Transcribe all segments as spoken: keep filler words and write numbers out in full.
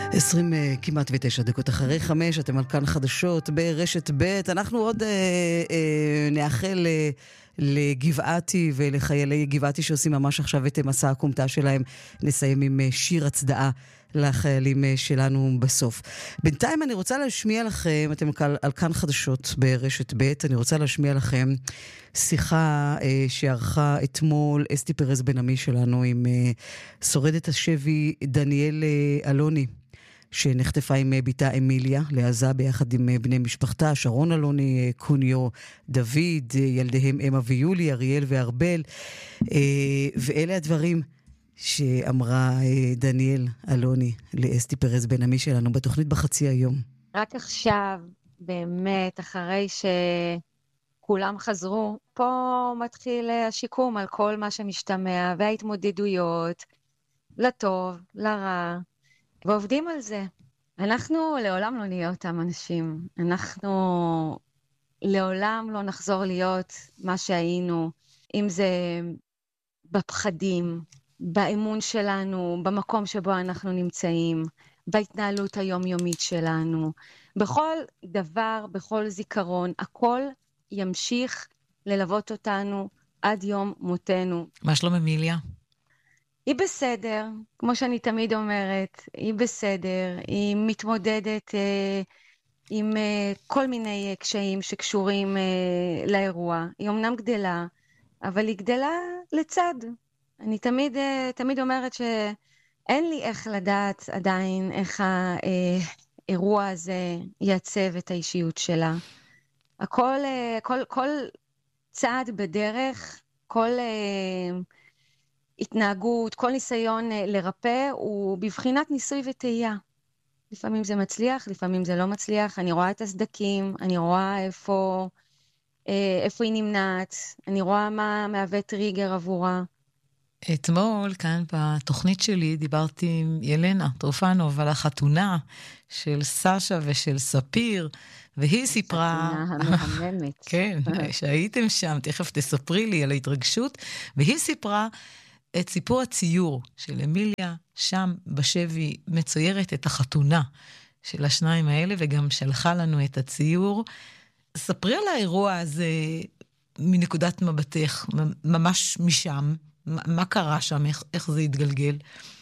עשרים כמעט ותשע דקות אחרי חמש, אתם על כאן חדשות ברשת ב'. אנחנו עוד אה, אה, נאחל אה, לגבעתי ולחיילי גבעתי שעושים ממש עכשיו את מסע הקומתה שלהם. נסיים עם שיר הצדעה לחיילים שלנו בסוף. בינתיים אני רוצה להשמיע לכם, אתם על, על כאן חדשות ברשת ב', אני רוצה להשמיע לכם שיחה אה, שערכה אתמול אסתי פרז בן עמי שלנו עם אה, שורדת השבי דניאל אה, אלוני, שנחטפה עם ביתה אמיליה לעזה ביחד עם בני משפחתה, שרון אלוני, קוניו, דוד, ילדיהם אמה ויולי, אריאל וארבל. ואלה הדברים שאמרה דניאל אלוני לאסתי פרז בן עמי שלנו בתוכנית בחצי היום. רק עכשיו, באמת, אחרי שכולם חזרו, פה מתחיל השיקום על כל מה שמשתמע, וההתמודדויות, לטוב, לרע, ועובדים על זה. אנחנו לעולם לא נהיה אותם אנשים. אנחנו לעולם לא נחזור להיות מה שהיינו, אם זה בפחדים, באמון שלנו, במקום שבו אנחנו נמצאים, בהתנהלות היומיומית שלנו. בכל דבר, בכל זיכרון, הכל ימשיך ללוות אותנו עד יום מותנו. מה שלום אמיליה? היא בסדר, כמו שאני תמיד אומרת, היא בסדר, היא מתמודדת אה, עם אה, כל מיני אה, קשיים שקשורים אה, לאירוע. היא אמנם גדלה, אבל היא גדלה לצד. אני תמיד, אה, תמיד אומרת שאין לי איך לדעת עדיין איך האירוע הזה יעצב את האישיות שלה. הכל, אה, כל, כל צעד בדרך, כל... אה, התנהגות, כל ניסיון לרפא הוא בבחינת ניסוי וטעייה. לפעמים זה מצליח, לפעמים זה לא מצליח. אני רואה את הסדקים, אני רואה איפה, איפה היא נמנעת, אני רואה מה מהווה טריגר עבורה. אתמול כאן בתוכנית שלי דיברתי עם ילנה טרופנוב על החתונה של סשה ושל ספיר, והיא סיפרה... חתונה המהממת. כן, שהייתם שם, תכף תספרי לי על ההתרגשות, והיא סיפרה את סיפור הציור של אמיליה, שם בשבי מצוירת את החתונה של השניים האלה, וגם שלחה לנו את הציור. ספרי על האירוע הזה מנקודת מבטך, ממש משם, מה קרה שם, איך, איך זה התגלגל?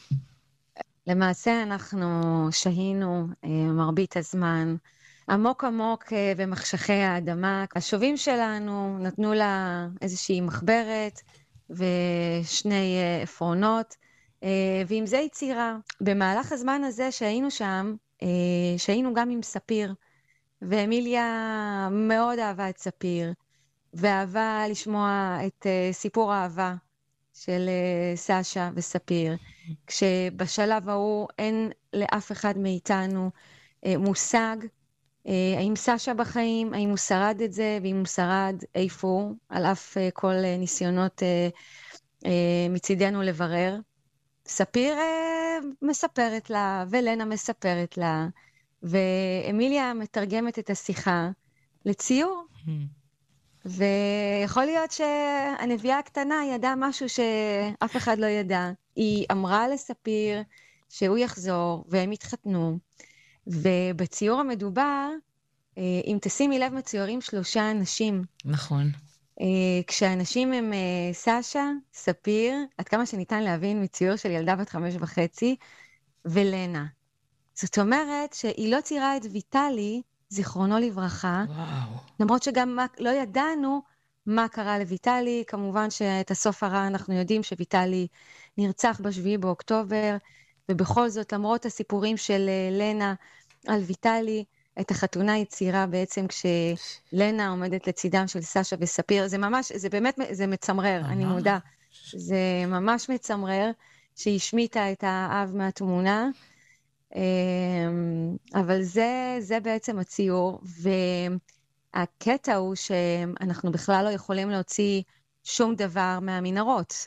למעשה אנחנו שהינו מרבית הזמן, עמוק עמוק במחשכי האדמה. השובים שלנו נתנו לה איזושהי מחברת, ושני עפרונות, ועם זה יצירה. במהלך הזמן הזה שהיינו שם, שהיינו גם עם ספיר, ואמיליה מאוד אהבה את ספיר, ואהבה לשמוע את סיפור האהבה של סשה וספיר, כשבשלב ההוא אין לאף אחד מאיתנו מושג, האם סשה בחיים, האם הוא שרד את זה, ואם הוא שרד איפה הוא, על אף כל ניסיונות מצידנו לברר. ספיר מספרת לה, ולנה מספרת לה, ואמיליה מתרגמת את השיחה לציור. ויכול להיות שהנביאה הקטנה ידעה משהו שאף אחד לא ידע. היא אמרה לספיר שהוא יחזור, והם התחתנו, ובציור המדובר, אם תשימי לב, מצוירים שלושה אנשים. נכון. כשהאנשים הם סשה, ספיר, עד כמה שניתן להבין מציור של ילדה בת חמש וחצי, ולנה. זאת אומרת שהיא לא ציירה את ויטלי, זיכרונו לברכה, וואו. למרות שגם מה, לא ידענו מה קרה לויטלי. כמובן שאת הסוף הרע אנחנו יודעים שוויטלי נרצח בשביעי באוקטובר, ובכל זאת, למרות הסיפורים של לנה על ויטלי, את החתונה היא ציירה בעצם כשלנה עומדת לצידם של סשה וספיר. זה ממש, זה באמת, זה מצמרר, אני מודה. זה ממש מצמרר שהיא השמיטה את האב מהתמונה, אבל זה, זה בעצם הציור, והקטע הוא שאנחנו בכלל לא יכולים להוציא שום דבר מהמנהרות.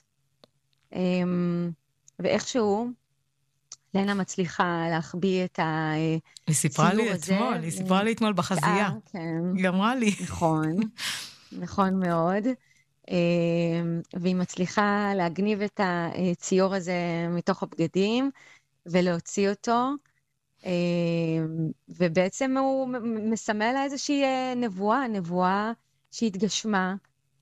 ואיכשהו, לנה מצליחה להחביא את הציור הזה. היא סיפרה לי אתמול, היא סיפרה לי אתמול בחזייה. היא אמרה לי. נכון, נכון מאוד. והיא מצליחה להגניב את הציור הזה מתוך הבגדים, ולהוציא אותו, ובעצם הוא מסמל איזושהי נבואה, נבואה שהתגשמה.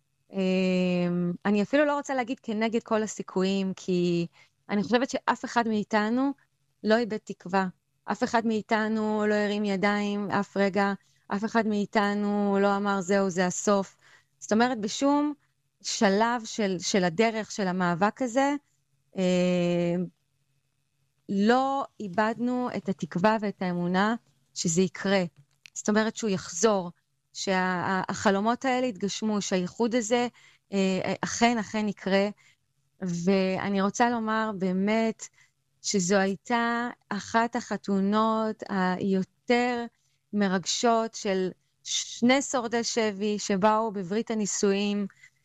אני אפילו לא רוצה להגיד כנגד כל הסיכויים, כי אני חושבת שאף אחד מאיתנו לא איבד תקווה. אף אחד מאיתנו לא הרים ידיים אף רגע, אף אחד מאיתנו לא אמר זהו, זה הסוף. זאת אומרת, בשום שלב של, של הדרך, של המאבק הזה, אה, לא איבדנו את התקווה ואת האמונה שזה יקרה. זאת אומרת שהוא יחזור, שהחלומות האלה יתגשמו, שהייחוד הזה אה, אכן אכן יקרה. ואני רוצה לומר באמת שזו הייתה אחת החתונות היותר מרגשות של שני שורדי שבי שבאו בברית הנישואים,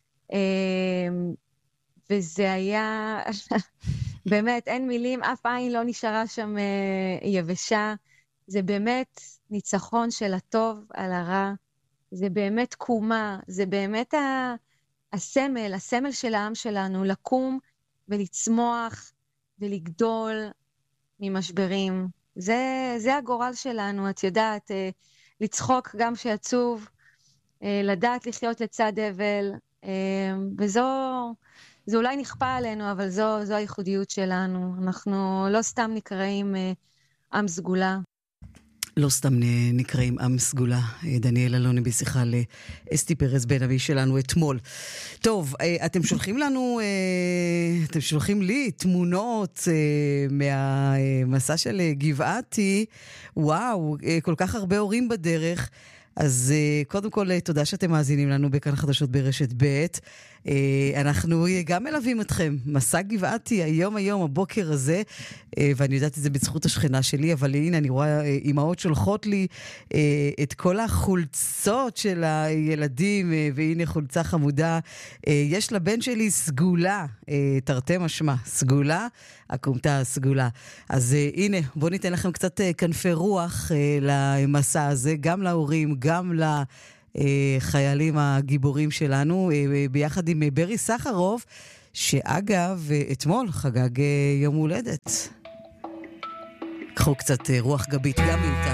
וזה היה, באמת, אין מילים, אף עין לא נשארה שם יבשה. זה באמת ניצחון של הטוב על הרע, זה באמת תקומה, זה באמת הסמל, הסמל של העם שלנו, לקום ולצמוח ולגדול ממשברים. זה, זה הגורל שלנו, את יודעת, לצחוק גם שעצוב, לדעת לחיות לצד אבל, וזו, זה אולי נכפה עלינו, אבל זו, זו הייחודיות שלנו. אנחנו לא סתם נקראים עם סגולה. לא סתם נקראים עם סגולה. דניאל אלוני בשיחה לאסתי פרס בן אבי שלנו אתמול. טוב, אתם שולחים לנו, אתם שולחים לי תמונות מהמסע של גבעתי. וואו, כל כך הרבה הורים בדרך. אז קודם כל, תודה שאתם מאזינים לנו בכאן חדשות ברשת ב'. אנחנו גם מלווים אתכם. מסע גבעתי היום היום, הבוקר הזה, ואני יודעת את זה בזכות השכנה שלי, אבל הנה אני רואה אמהות שולחות לי את כל החולצות של הילדים, והנה חולצה חמודה. יש לבן שלי סגולה, תרתי משמע, סגולה, הקומתה סגולה. אז הנה, בואו ניתן לכם קצת כנפי רוח למסע הזה, גם להורים, גם לחיילים הגיבורים שלנו, ביחד עם ברי סחרוף, שאגב, אתמול חגג יום הולדת. קחו קצת רוח גבית גם מאיתנו.